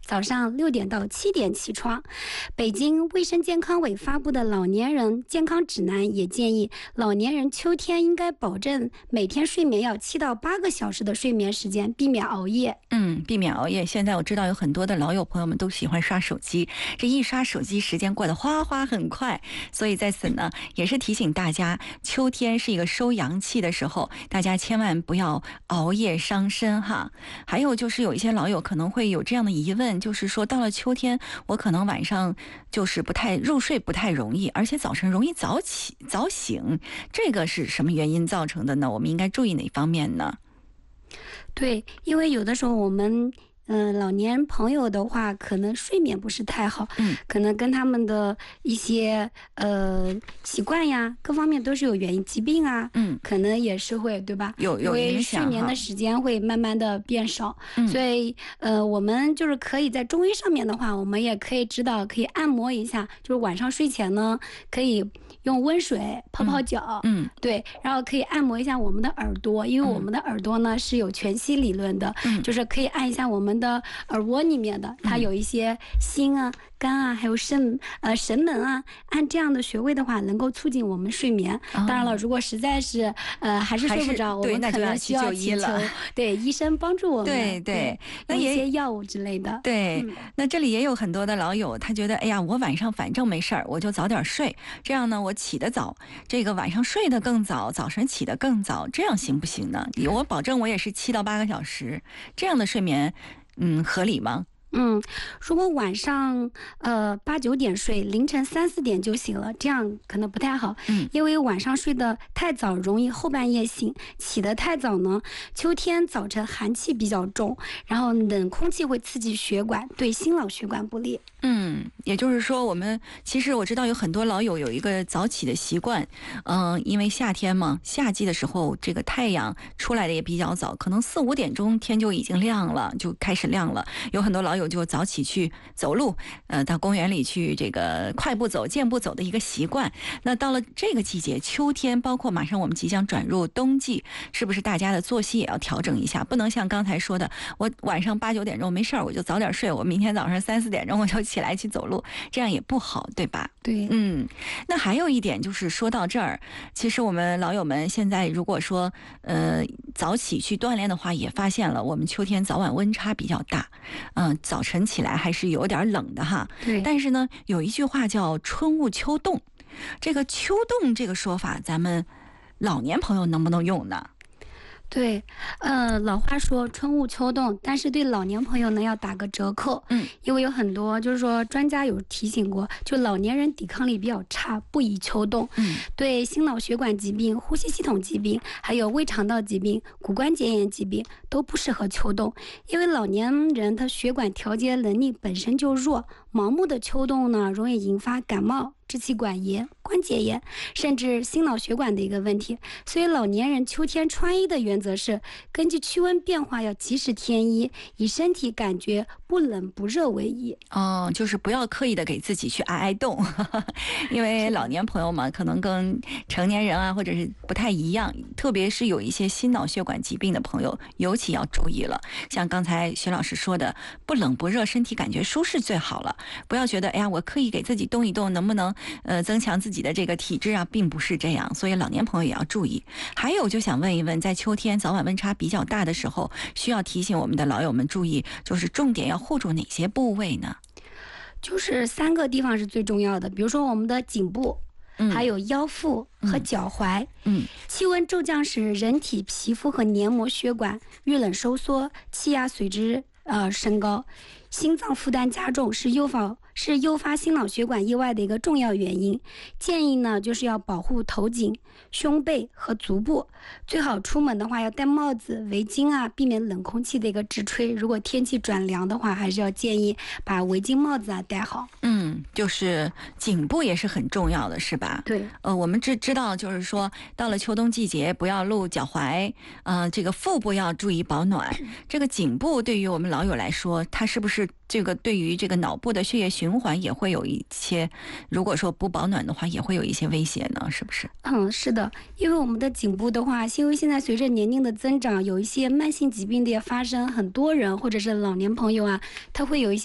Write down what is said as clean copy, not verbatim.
早上6点到7点起床。北京卫生健康委发布的老年人健康指南也建议，老年人秋天应该保证每天睡眠要7到8个小时的睡眠时间，避免熬夜。 避免熬夜。现在我知道有很多的老友朋友们都喜欢刷手机，这一刷手机时间过得哗哗很快，所以在此呢也是提醒大家，秋天是一个收阳气的时候，大家千万不要熬夜伤身哈。还有就是有一些老友可能会有这样的疑问，就是说到了秋天，我可能晚上就是入睡不太容易，而且早晨容易早醒，这个是什么原因造成的呢？我们应该注意哪方面呢？ 对，因为有的时候我们老年朋友的话，可能睡眠不是太好，可能跟他们的一些习惯呀，各方面都是有原因，疾病啊，可能也是会，对吧？ 有影响， 睡眠的时间会慢慢的变少，所以我们就是可以在中医上面的话，我们也可以知道，可以按摩一下，就是晚上睡前呢，可以用温水泡脚，对，然后可以按摩一下我们的耳朵，因为我们的耳朵呢是有全息理论的，就是可以按一下我们的耳蜗里面的，它有一些心啊、肝啊，还有神门啊，按这样的穴位的话，能够促进我们睡眠。当然了，如果实在是还是睡不着，我们可能需要祈求医生帮助我们， 对，那一些药物之类的。 对，那这里也有很多的老友，他觉得，哎呀，我晚上反正没事儿，我就早点睡，这样呢，我起得早，这个晚上睡得更早，早晨起得更早，这样行不行呢？我保证我也是7到8个小时，这样的睡眠，合理吗？ 如果晚上8、9点睡，凌晨3、4点就醒了，这样可能不太好。因为晚上睡得太早，容易后半夜醒；起得太早呢，秋天早晨寒气比较重，然后冷空气会刺激血管，对心脑血管不利。 也就是说，其实我知道有很多老友有一个早起的习惯，因为夏天嘛，夏季的时候这个太阳出来的也比较早，可能4、5点钟天就已经亮了，就开始亮了。有很多老友就早起去走路，到公园里去这个快步走、健步走的一个习惯。那到了这个季节，秋天，包括马上我们即将转入冬季，是不是大家的作息也要调整一下？不能像刚才说的，我晚上8、9点钟没事儿，我就早点睡，我明天早上3、4点钟我就起来去走路，这样也不好，对吧？ 对， 那还有一点就是说到这儿，其实我们老友们现在如果说早起去锻炼的话，也发现了我们秋天早晚温差比较大，早晨起来还是有点冷的哈。 对。 但是呢，有一句话叫春捂秋冻，这个秋冻这个说法，咱们老年朋友能不能用呢？ 对，老话说春捂秋冻，但是对老年朋友呢要打个折扣，因为有很多就是说专家有提醒过，就老年人抵抗力比较差，不宜秋冻，对心脑血管疾病、呼吸系统疾病，还有胃肠道疾病、骨关节炎疾病都不适合秋冻，因为老年人他血管调节能力本身就弱，盲目的秋冻呢容易引发感冒、支气管炎、关节炎，甚至心脑血管的一个问题。所以老年人秋天穿衣的原则是根据气温变化要及时添衣，以身体感觉不冷不热为宜。 就是不要刻意的给自己去挨冻，因为老年朋友嘛，可能跟成年人啊或者是不太一样，特别是有一些心脑血管疾病的朋友，尤其要注意了。像刚才徐老师说的，不冷不热，身体感觉舒适最好了。不要觉得哎呀，我刻意给自己动一动，能不能增强自己的这个体质啊，并不是这样，所以老年朋友也要注意。还有就想问一问，在秋天早晚温差比较大的时候，需要提醒我们的老友们注意，就是重点要护住哪些部位呢？ 就是3个地方是最重要的，比如说我们的颈部，还有腰腹和脚踝。气温骤降时，人体皮肤和黏膜血管遇冷收缩，气压随之升高，心脏负担加重，是诱发心脑血管意外的一个重要原因。建议呢就是要保护头颈、胸背和足部，最好出门的话要戴帽子、围巾啊，避免冷空气的一个直吹。如果天气转凉的话，还是要建议把围巾、帽子啊戴好。 就是颈部也是很重要的，是吧？ 对。 我们知道，就是说到了秋冬季节，不要露脚踝，这个腹部要注意保暖。这个颈部对于我们老友来说，它是不是这个对于这个脑部的血液循环也会有一些，如果说不保暖的话，也会有一些威胁呢？是不是？ 是的，因为我们的颈部的话，因为现在随着年龄的增长，有一些慢性疾病的发生，很多人或者是老年朋友啊，他会有一些